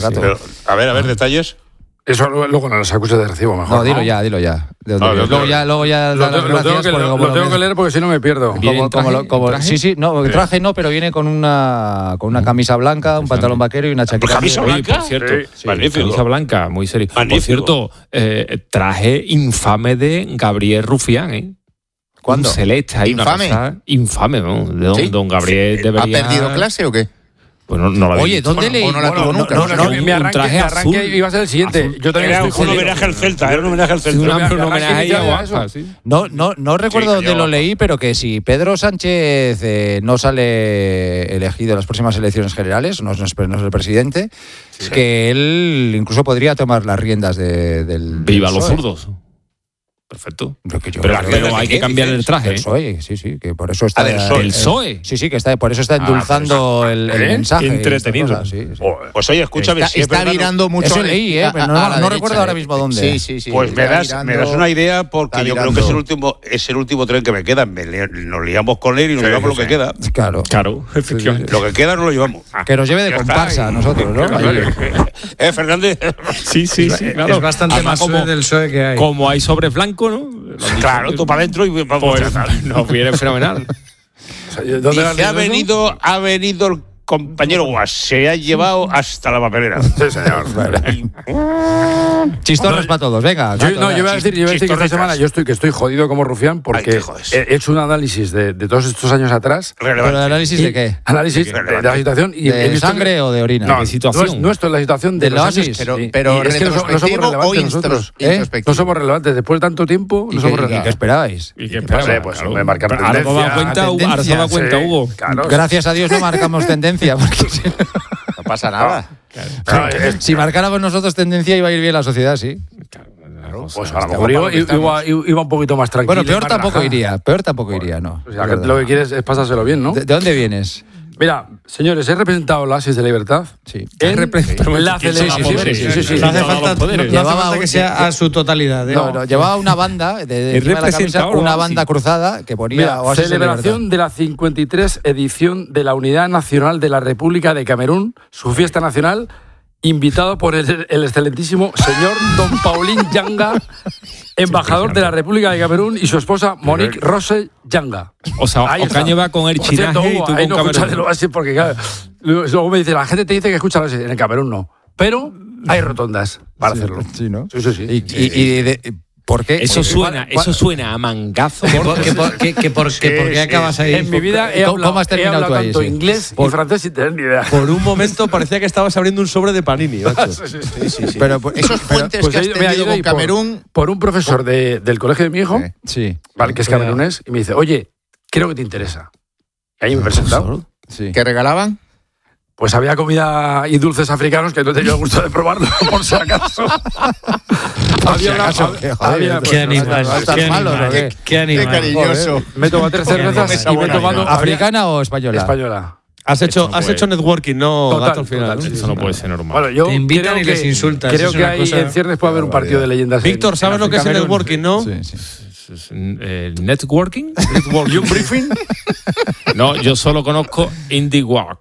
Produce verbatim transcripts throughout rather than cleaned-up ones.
rato. Pero, a ver, a ver, detalles. Eso luego no los acuses de recibo, mejor. No, dilo ya, dilo ya. ¿De dónde No, vienes? lo- luego ya, luego ya Lo, das las lo tengo gracias que, porque lo, como lo tengo ves- que leer porque si no me pierdo. Como, como traje? lo- como- ¿Traje? sí, sí, no, traje no, pero viene con una con una camisa blanca, un pantalón vaquero y una chaqueta. ¿Camisa muy- Oye, blanca? por cierto, Sí, sí, magnífico. camisa blanca, muy serio. Magnífico. Por cierto, eh, traje infame de Gabriel Rufián, ¿eh? ¿Cuándo? Un celeste ahí, una ¿Infame? cosa infame, ¿no? De don, ¿Sí? don Gabriel ¿Ha debería... perdido clase o qué? Pues no, no lo Oye, visto. ¿dónde Bueno, leí? o no la tuvo nunca. No, no, no, mi, un mi arranque, traje mi arranque azul. iba a ser el siguiente. Azul. Yo también Era estoy un jodido. homenaje al Celta, era un homenaje al Sí, Celta. una- mi un arranque homenaje ahí a inicial era Guapa, eso. sí. No, no, no recuerdo Sí, dónde yo- lo leí, pero que si Pedro Sánchez eh, no sale elegido en las próximas elecciones generales, no es, no es no es el presidente, que él incluso podría tomar las riendas de, del. Viva del los P S O E. zurdos. Perfecto. Lo que yo Pero, creo pero que- hay que cambiar el traje. del ¿eh? P S O E, sí, sí, que por eso está. Ah, del P S O E. ¿El P S O E? Sí, sí, que está, por eso está endulzando el, el ¿Eh? mensaje. y estas Entretenido. cosas, sí, sí. Pues oye, escúchame, Está, si es está verdad, no- virando mucho. Eso leí, ¿eh? a- Pero a no- la no derecha, recuerdo ahora ¿eh? mismo dónde. Sí, sí, sí. Pues me está das, virando- me das una idea porque está yo creo que es el virando. último es el último tren que me queda. Me li- nos liamos con él y nos Sí, llevamos sí. lo que queda. Claro. Claro, efectivamente. Lo que queda no lo llevamos. Que nos lleve de Ya está, comparsa a y- nosotros, ¿no? Ahí. ¿Eh, Fernández? Sí, sí, sí. Claro. Es bastante Además, más como, del P S O E que hay. como hay sobre blanco, ¿no? Lo han dicho, Claro, tú para adentro y vamos pues, a tratar. nos viene fenomenal. O sea, ¿dónde era el Dice, ha libro eso? venido, ha venido el compañero Guas, se ha llevado hasta la papelera. Sí, señor. Chistorras para todos, venga. Yo, gato, no, yo iba a decir, yo iba a decir que esta chistorretas. semana yo estoy que estoy jodido como rufián Ay, porque qué jodes. he he hecho un análisis de, de todos estos años atrás. ¿Pero Relevante. el análisis Y- de qué? Análisis de, de la situación y he ¿De visto sangre que- o de orina? No, ¿Qué situación? no es- nuestro, la situación de ¿Del los oasis? años. Pero, Sí. pero Y es que no, so- no somos retrospectivo o relevantes nosotros. intros- ¿eh? introspectivo. No somos relevantes. Después de tanto tiempo, ¿Y no qué, somos y qué relevantes. esperabais? ¿Y qué No sé, pues me marcar Ahora se da tendencia. cuenta, Hugo, ahora se da tendencia, cuenta, Sí, Hugo. claro. Gracias a Dios no marcamos tendencia, porque si, No pasa nada. Claro, es- si marcáramos nosotros tendencia iba a ir bien la sociedad, sí. Pues a lo mejor iba, iba, iba un poquito más tranquilo. Bueno, peor más tampoco relajado. iría, peor tampoco iría, no. Pues la gente lo que quiere es, es pasárselo bien, ¿no? ¿De, de dónde vienes? Mira, señores, he representado la Oasis de Libertad. Sí. En representado? la ¿Quién celebración. son los poderes? Sí, sí, sí. No hace Todos falta, los poderes. no hace Llevaba falta un- que sea a su totalidad. ¿eh? No, no, llevaba una banda, de, de El encima de la camisa, representador, una ¿no? banda Sí. cruzada que ponía Mira, Oasis de celebración Libertad. de la cincuenta y tres edición de la Unidad Nacional de la República de Camerún, su fiesta nacional, invitado por el, el excelentísimo señor Don Paulín Yanga, embajador de la República de Camerún, y su esposa Monique Rose Yanga. O sea, Ahí está. Ocaña va con el Por cierto, chinaje y Hugo, tú ahí con no escuchas el Camerún. Oasis porque claro, luego luego me dice, la gente te dice que escucha el Oasis, en el Camerún no, pero hay rotondas para hacerlo. Sí, ¿no? Sí, sí, sí. Y, y- y de- ¿por qué? Eso Porque- suena, ¿cuál- eso suena a mangazo. ¿Que por, que por- que- que por- que por qué acabas ahí? En mi vida he ¿Cómo- hablado, cómo has he terminado hablado tú ahí, tanto sí? inglés y Por- francés sin tener ni idea. Por un momento parecía que estabas abriendo un sobre de Panini, macho. Sí, sí, sí. Pero, pues, Esos pero- puentes Pues que has he ido- me ha tendido ido con ahí por- Camerún. Por un profesor de- del colegio de mi hijo, Sí. Sí, vale, que es camerunés, y me dice, oye, creo que te interesa. Y ahí me he presentado. sí. ¿Qué regalaban? Pues había comida y dulces africanos que no he tenido el gusto de probarlo, por si acaso. había una- acaso, qué joder, había- pues, Qué no animal, está- no está qué malo, animal, ¿no? ¿Qué? qué- qué animal. Qué cariñoso. Me tomo tres cervezas Esa y me he buena tomado... idea. ¿Africana o española? Española. Has hecho, Esto no has puede. hecho networking, no Total, gato al final. total, ¿no? sí, Eso no puede ser normal. Bueno, yo Te invitan creo y que- les insultas, Creo es que una hay, cosa- en ciernes puede haber un partido de leyendas. Víctor, en- ¿sabes en lo que es el Camerún. networking, no? Sí, sí. Es, eh, ¿Networking? ¿Y un briefing? No, yo solo conozco Indie Work.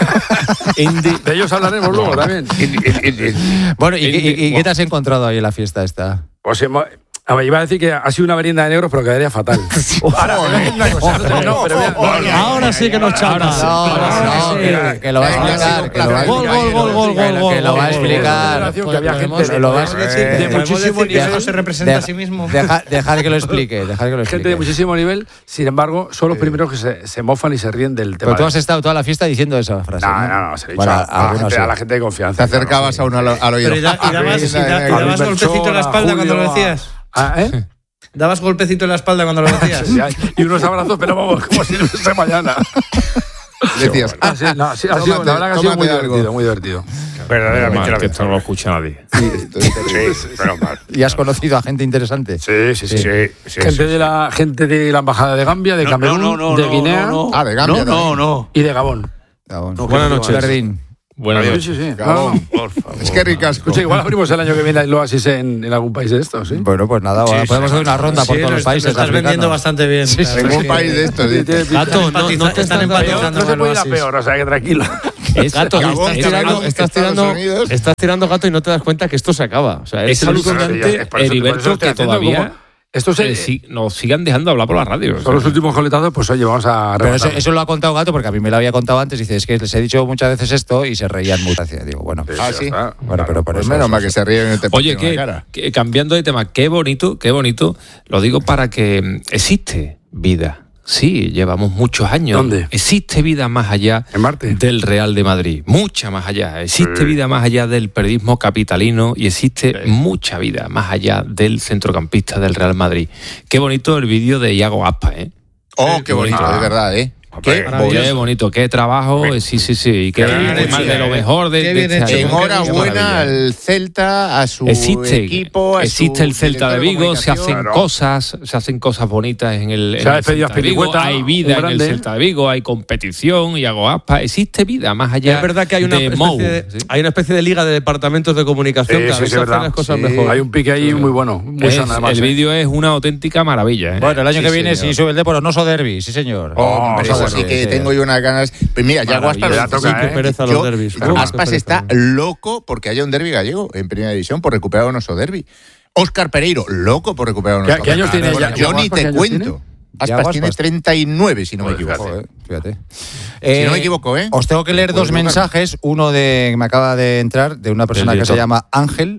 Indie. De ellos hablaremos luego también. Bueno, ¿y, qué- y- y Buah. qué te has encontrado ahí en la fiesta esta? Pues hemos- a ver, iba a decir que ha sido una merienda de negros, pero quedaría fatal. Ahora, una cosa, no, no, pero mira, Ahora sí que nos chapa. No, no, sí. que, que lo va a Venga, explicar. sí, Que lo va a gol, explicar. gol, gol, gol, Que lo- gol, Que lo gol, va a gol, explicar. que había gente Podemos- de, lo vas- de eh, muchísimo decir que nivel. eso se representa De- a sí mismo. Deja, dejar que lo explique, dejar que lo explique. Gente de muchísimo nivel, sin embargo, son los primeros que se, se mofan y se ríen del tema. Pero tú de- has estado toda la fiesta diciendo esa frase. No, no, no, se lo he dicho Bueno, a, a- a la algunos gente, sí. a la gente de Te confianza. acercabas a uno al, al oído. Pero y, da- y dabas, y da- y A dabas Inversora, golpecito en la espalda cuando lo Julio, a- decías. Ah, ¿eh? Dabas golpecito en la espalda cuando lo decías. Sí, hay- y unos abrazos, pero vamos, como si no fuese mañana. Decías, Ah, sí, no, sí, ha sido, Tómate- la verdad que ha sido muy tómate algo. divertido, muy divertido. Verdaderamente Mal, la que esto no lo escucha nadie. Sí, pero mal. Y has conocido a gente interesante. Sí, sí, sí. Sí, sí, gente, sí, de la, gente de la Embajada de Gambia, de No, Camerún, no, no, de no, Guinea no, no. Ah, de Gambia No, no, también. no. y de Gabón. Gabón. Buenas noches. Berdín. Buenas Sí, noches. sí, sí. Gabón, No, por favor. Es que ricasco. escucha, igual abrimos el año que viene el Oasis en, en algún país de estos, ¿sí? Bueno, pues nada, ahora Sí, podemos sí, hacer una ronda por Sí, todos lo los estás- países lo estás vendiendo africanos. bastante bien. Sí, sí. La verdad En es un que- país de estos. dice. Gato, no, no te están Peor, empatizando no se con puede ir a Oasis. peor, o sea que tranquilo. Es, Gato, Gabón, estás tirando, Camerún, estás, Estados tirando, Unidos. estás tirando gato y no te das cuenta que esto se acaba. O sea, es el único- alucinante, Sí, es por eso- por eso Heriberto, estoy que haciendo todavía como- Esto es, eh, sí, nos sigan dejando hablar por la radio. son los últimos coletazos, pues oye, vamos a Pero eso, rematar. eso lo ha contado Gato porque a mí me lo había contado antes. Dice, es que les he dicho muchas veces esto y se reían mucho. Digo, bueno, Ah, sí. bueno, pero por Pues eso. menos eso, mal que eso. se ríen y te Oye, parten que, la cara. que cambiando de tema, qué bonito, qué bonito. Lo digo para que mm, existe vida. Sí, llevamos muchos años. ¿Dónde? Existe vida más allá ¿En Marte? del Real de Madrid. Mucha más allá. Existe Sí. vida más allá del periodismo capitalino y existe Sí. mucha vida más allá del centrocampista del Real Madrid. Qué bonito el vídeo de Iago Aspas, ¿eh? Oh, qué bonito, Ah. es verdad, ¿eh? Qué Maravilloso. Qué bonito, qué trabajo. eh, Sí, sí, sí. Y qué, Qué bien qué hecho, mal de lo eh. mejor de, Qué de bien este hecho. año. Enhorabuena Qué maravilla. al Celta, a su Existe, equipo, a existe su el Celta de director Vigo, se hacen comunicación. Claro. cosas, se hacen cosas bonitas en el, en Se ha el despedido Celta de Vigo, Azpilicueta, hay un vida en el grande. Celta de Vigo, hay competición, Iago Aspas, existe vida más allá Es verdad que hay una, de especie Mou. de, ¿sí? hay una especie de liga de departamentos de comunicación Sí, que a sí, veces sí, hacen verdad. las cosas Sí. mejor. Hay un pique ahí muy bueno, muy Es- sano además. el ¿eh? vídeo es una auténtica maravilla. ¿eh? Bueno, el año Sí, que viene señor. sí sube el Depor, no derbi, sí señor. Hombre, Oso eso sí derbi, que sí. tengo yo unas ganas. Pues mira, Yago Aspas, Ya toca, sí, ¿eh? que pereza yo- los derbis. Aspas Uf, qué pereza. está loco porque haya un derbi gallego en primera división por recuperar un oso derbi. Óscar Pereiro, loco por recuperar un ¿Qué- oso qué años derbi. tiene ya- Yo Yago ni Aspas, qué te años cuento. Aspas Yago tiene Aspas. treinta y nueve, si no me Joder, equivoco. Joder, fíjate. Si no me equivoco, ¿eh? Os tengo que leer Pues dos Lucas. mensajes. Uno de que me acaba de entrar de una persona Del que se director. llama Ángel,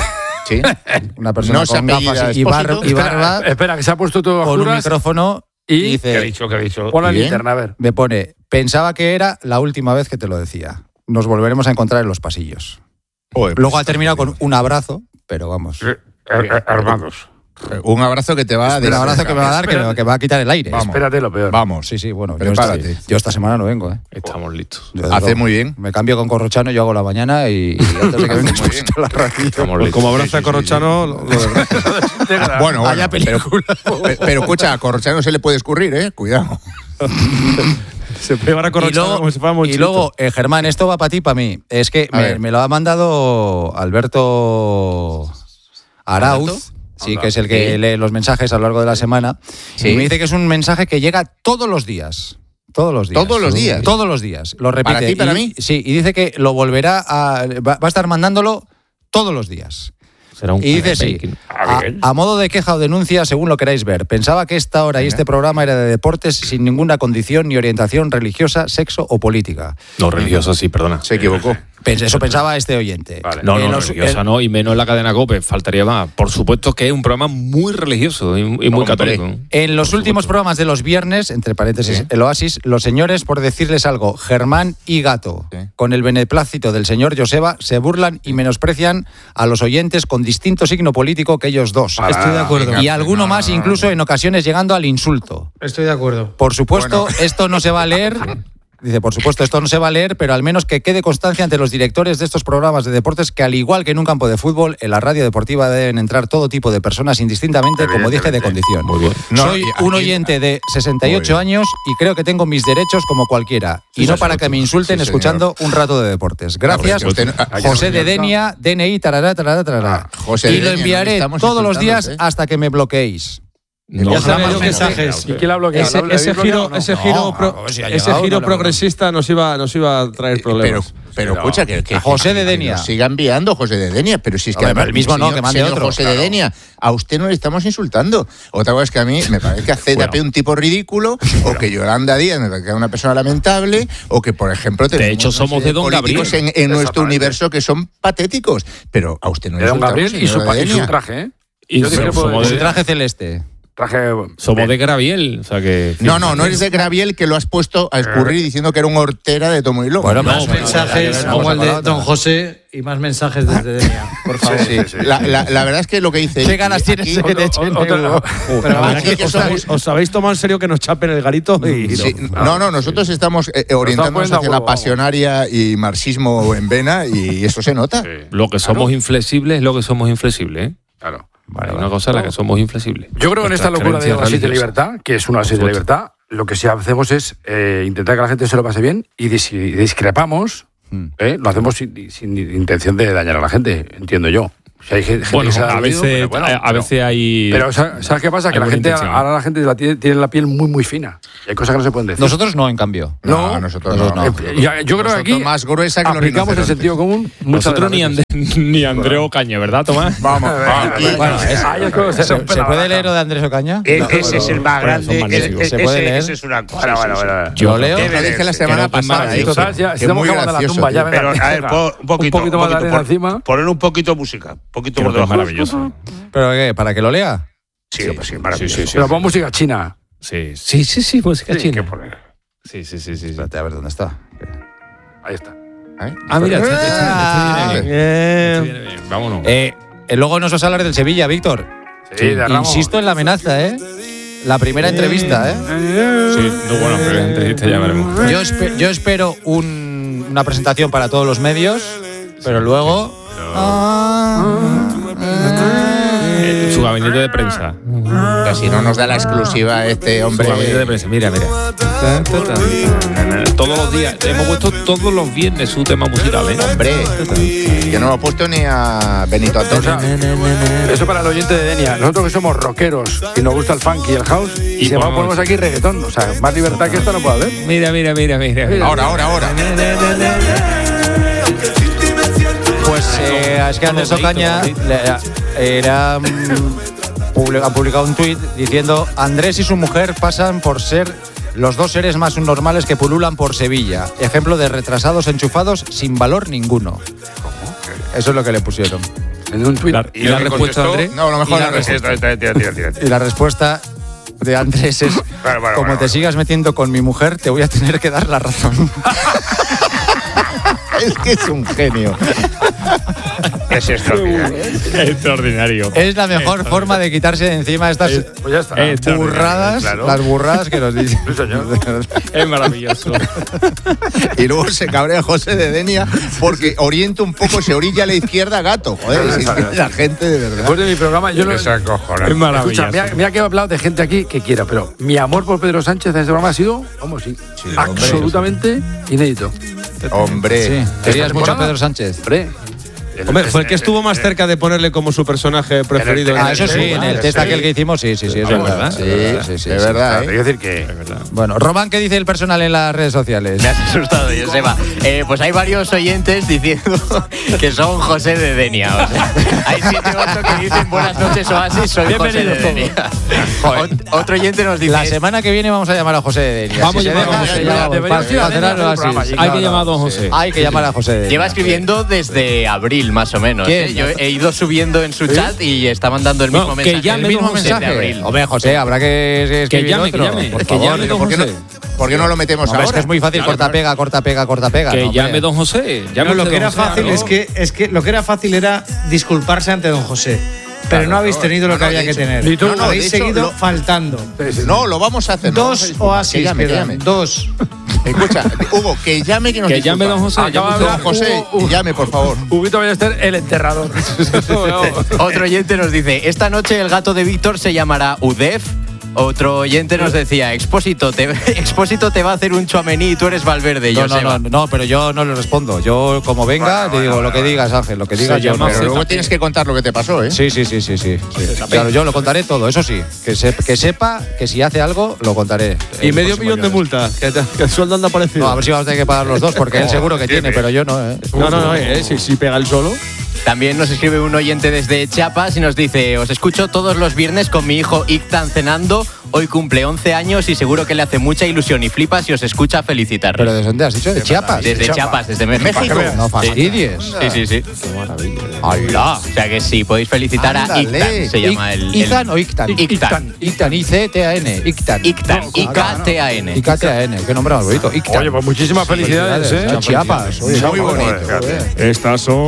Sí. una persona No se con apellida gafas y, bar- Expósito. y barba, Espera, espera, que se ha puesto todo a con un oscuras micrófono y y dice, ¿qué ha dicho? ¿Qué ha dicho? Bien. Pon la linterna, a ver. me pone, pensaba que era la última vez que te lo decía. Nos volveremos a encontrar en los pasillos. Joder, Luego pues, ha terminado con un abrazo, pero vamos. Eh, eh, Armados. un abrazo que te va a Un abrazo que me va a dar que me, Espérate. que me va a quitar el aire. Vamos. Espérate lo peor. Vamos. Sí, sí, bueno. Yo Prepárate. esta, yo esta semana no vengo, ¿eh? Estamos listos. Yo, Hace no. muy bien. Me cambio con Corrochano, yo hago la mañana y, y antes de que Hace venga muy bien. a la radio. Estamos Pues listos. como abraza a Corrochano, lo- lo de- Bueno, Vaya bueno, pero, pero, pero escucha, a Corrochano se le puede escurrir, ¿eh? Cuidado. se puede llevar a Y Corrochano luego, como si fuera y Monchito. luego, eh, Germán, esto va para ti, para mí. Es que A me, ver. me lo ha mandado Alberto Arauz. ¿Alberto? Sí, que es el que Sí. lee los mensajes a lo largo de la semana. Sí. Y me dice que es un mensaje que llega todos los días. Todos los días. ¿Todos los días? Todos los días. Lo repite. ¿Para ti, para Y- mí? Sí, y dice que lo volverá a. Va, va a estar mandándolo todos los días. Será un Y dice sí, clickbait. a, a modo de queja o denuncia, según lo queráis ver. Pensaba que esta hora y este programa era de deportes sin ninguna condición ni orientación religiosa, sexo o política. No, religiosa sí, perdona. Se equivocó. Pens- Eso pensaba este oyente. Vale. No, En no, los- religiosa en- no, y menos en la cadena COPE, faltaría más. Por supuesto que es un programa muy religioso y, y muy Hombre. católico. En los Por últimos supuesto. programas de los viernes, entre paréntesis, Sí. el Oasis, los señores, por decirles algo, Germán y Gato, Sí. con el beneplácito del señor Joseba, se burlan y menosprecian a los oyentes con distinto signo político que ellos dos. Para Estoy de acuerdo. venga. Y alguno No, más, no, no, incluso en ocasiones llegando al insulto. Estoy de acuerdo. Por supuesto, Bueno. esto no se va a leer. Dice, por supuesto, esto no se va a leer, pero al menos que quede constancia ante los directores de estos programas de deportes que, al igual que en un campo de fútbol, en la radio deportiva deben entrar todo tipo de personas indistintamente, como dije, de condición. Muy bien. No, Soy y aquí- un oyente de sesenta y ocho Muy bien. años y creo que tengo mis derechos como cualquiera. Y Sí, no sí, para sí, que me insulten sí, señor. escuchando un rato de deportes. Gracias, Hombre, que usted- José de Denia, D N I, tarará, tarará, tarará. Ah, José y de lo Denia, enviaré no estamos todos los días insultándote, ¿eh? hasta que me bloqueéis. No, Ya sabía jamás yo que menos. mensajes. ¿Y quién la ha bloqueado? Ese, ¿La- la ese habéis giro, bloqueado o no? ese No, giro, pro- no, si ha ese llegado, giro no, no, progresista nos iba, nos iba a traer Pero, problemas. pero escucha, que, que- José de que Denia. nos siga enviando José de Denia, pero si es que Hombre, además, el mismo no, señor- que mande señor otro. José Claro. de Denia, a usted no le estamos insultando. Otra cosa es que a mí me parece que a Z P un tipo ridículo, o que Yolanda Díaz me parece una persona lamentable, o que, por ejemplo, tenemos hecho, una somos serie de Don políticos Gabriel. en, en nuestro Exactamente. universo que son patéticos. Pero a usted no le De Don insultamos, Gabriel y su, señora pa- y su Denia. traje, ¿eh? Y Yo dije so- que puedo somos Su decir- de, traje celeste. Traje. somos de Graviel, o sea que... No, no, no eres de Graviel que lo has puesto a escurrir diciendo que era un hortera de Tomo y Lomo. Bueno, no, más pero- Mensajes una como cosa el con la de otra. Don José y más mensajes desde Denia, por favor. Sí, sí. La, la- la verdad es que lo que dice. ¿Qué ganas aquí- tienes de que te echen otra- euro? Pero Aquí aquí que os, estamos- habéis, os habéis tomado en serio que nos chapen el garito y Sí, no. no, no, nosotros estamos eh, orientándonos poniendo a hacia la huevo, vamos. pasionaria y marxismo en vena y eso se nota. Lo que somos inflexibles es lo que somos inflexibles, ¿eh? Claro. Hay una cosa en la que somos inflexibles. Yo creo que en esta Nuestras locura de creencias oasis de religiosas. libertad, que es una oasis de Por libertad, lo que sí hacemos es eh, intentar que la gente se lo pase bien y de- si discrepamos, Hmm. eh, lo hacemos sin, sin intención de dañar a la gente, entiendo yo. Si hay gente Bueno, que se ha a dormido, veces, pero bueno, a, a pero- veces hay. Pero ¿sabes sabes qué pasa? Que hay la buena gente, intención. ahora la gente la tiene, tiene la piel muy, muy fina. Y hay cosas que no se pueden decir. Nosotros no, en cambio. No, No, nosotros nosotros no. no. Eh, ya- yo creo que aquí Nosotros más gruesa que los aplicamos el rinocerontes. sentido común. muchas Nosotros de ni, las Ande- veces. ni Andrés Ocaña, ¿verdad, Tomás? Vamos, vamos. Bueno, es- Ay, es como se ¿Se, rompe se la puede baraja. leer lo de Andrés Ocaña? E- No, ese es el más Bueno, son grande. magníficos. ese- ¿Se puede ese- leer? ese es una cosa. Bueno, sí, bueno, sí. bueno. Yo lo leo. Te lo dije la semana Creo que es pasada. maravilloso. hijo, Total, ya, que es estamos muy acabando la gracioso, tumba. Ya, tío. venga, Pero, a ver, venga. po- un poquito. Un poquito más de poquito, arena pon- encima. Poner un poquito de música. Un poquito Creo por que es debajo. maravilloso. ¿Pero qué? ¿Para que lo lea? Sí, pues sí, maravilloso. Sí, sí, sí. Pero pon música china. Sí, sí, sí, sí, música Sí, china. ¿qué poner? Sí, sí, sí, sí. sí. Espérate, a ver dónde está. Ahí está. ¿Eh? Ah, mira, este, este- este Ah. viene bien. Este viene bien. Vámonos. Eh, eh, luego nos vas a hablar del Sevilla, Víctor. Sí, de Ramos. Insisto en la amenaza, ¿eh? La primera entrevista, ¿eh? Sí, no, bueno, pero en entrevista ya veremos. Yo, espe- yo espero un- una presentación para todos los medios, pero luego... Eh, su gabinete de prensa. Que si no nos da la exclusiva este Su hombre. gabinete de prensa. Mira, mira. Todos los días. Hemos puesto todos los viernes su tema musical, ¿eh? Hombre, que no hemos puesto ni a Benito O sea, Antonio. eso para el oyente de Denia. Nosotros que somos rockeros y nos gusta el funk y el house, y, Y se va, ponemos- ponemos aquí reggaetón. O sea, más libertad que esta no puede haber. Mira, mira, mira, mira. mira. Ahora, ahora, ahora. Pues eh, es que Andrés Ocaña le- era, mm, publi- ha publicado un tuit diciendo Andrés y su mujer pasan por ser los dos seres más subnormales que pululan por Sevilla. Ejemplo de retrasados enchufados sin valor ninguno. Eso es lo que le pusieron. En un tuit. La- y la respuesta de Andrés. No, a lo mejor Y la la respuesta. Tira, tira, tira, tira, tira. Y la respuesta de Andrés es, Bueno, bueno, como bueno, te bueno. sigas metiendo con mi mujer, te voy a tener que dar la razón. Es que es un genio. Es extraordinario. Extraordinario. Es la mejor forma de quitarse de encima estas Pues ya está. Es burradas, claro. las burradas que nos dicen. Sí, señor. Es maravilloso. Y luego se cabrea José de Denia porque orienta un poco, se orilla a la izquierda gato. Joder, si es que la gente de verdad. Después de mi programa, yo no. Es acojonante. Es maravilloso. Escucha, mira, mira que he hablado de gente aquí que quiera, pero mi amor por Pedro Sánchez en este programa ha sido, vamos, sí, absolutamente inédito. Hombre. Sí, querías mucho a temporada? Pedro Sánchez. Hombre, Hombre, fue el que estuvo más cerca de ponerle como su personaje preferido. En el- Ah, eso sí, en el Sí. test aquel que hicimos, sí, sí, sí, es Ah, verdad. ¿verdad? Sí, sí, sí, es sí. verdad, quiero ¿eh? decir que. Bueno, Román, ¿qué dice el personal en las redes sociales? Me has asustado, Joseba. Eh, pues hay varios oyentes diciendo que son José de Denia. O sea, hay siete o ocho que dicen buenas noches Oasis, soy José de Bienvenidos Denia. Ot- otro oyente nos dice... La semana que viene vamos a llamar a José de Denia. Vamos Si a se llamar a deja, José. llamamos, Deberíamos para- ir a para Denia a hacer hacerlo un así, programa sí, allí. Hay que claro. llamar a don José. Hay que llamar a José de Denia. Lleva escribiendo desde abril, más o menos. ¿Quién? ¿eh? Yo he ido subiendo en su chat y está mandando el mismo No, que mensaje. llame el mismo don José. mensaje de abril. Hombre, José, habrá que Que escribir llame, que otro, llame. por Que favor. llame don ¿Por qué no, José. por qué no lo metemos Hombre, ahora? es que es muy fácil, corta, pega, corta, pega, corta, pega. Que ¿no, llame hombre? don José. Llame No, lo usted, que era don José, fácil claro. es que, es que lo que era fácil era disculparse ante don José. Pero no habéis tenido lo No, que no, había de que hecho- tener. Ni tú. No, no, habéis de hecho, seguido lo- faltando. No, lo vamos a hacer. no vamos a Dos disculpar. oasis Que llame, que quedan. llame. Dos. Escucha, Hugo, que llame que nos Que llame don José. Acaba llame de usted. Don José, Hugo, Hugo. llame, por favor. Huguito Ballester, el enterrador. Otro oyente nos dice, esta noche el gato de Víctor se llamará Udef. Otro oyente nos decía, Expósito te, Expósito te va a hacer un chuamení y tú eres Valverde, No, no, Joseba. no, no, pero yo no le respondo. Yo, como venga, te digo lo que digas, Ángel, lo que digas. yo llama no. Pero luego tienes que contar lo que te pasó, ¿eh? Sí, sí, sí, sí, sí. sí. Claro, yo lo contaré todo, eso sí. Que, se- que sepa que si hace algo, lo contaré. Y el medio próximo millón de viernes. multa. Que, te- que el sueldo anda parecido. No, a ver si vamos a tener que pagar los dos, porque él seguro que tiene, pero yo no, ¿eh? no, no, no, eh, si, si pega el solo. También nos escribe un oyente desde Chiapas y nos dice, os escucho todos los viernes con mi hijo Ictan cenando. Hoy cumple once años y seguro que le hace mucha ilusión y flipa si os escucha felicitar. ¿Pero desde dónde has dicho? ¿De Chiapas? Desde Chiapas, desde México. No fastidies. Sí, sí, sí. ¡Hala! O sea que sí, podéis felicitar a Ándale. Ictan, se llama el... el- ¿Izan o Ictan? Ictan. Ictan, I C T A N. Ictan. Ictan, No, I K T A N. I K T A N. Qué nombre más bonito. Ictan. Oye, pues muchísimas felicidades, ¿eh? Chiapas. Oye, Muy bonito. joder. Estas son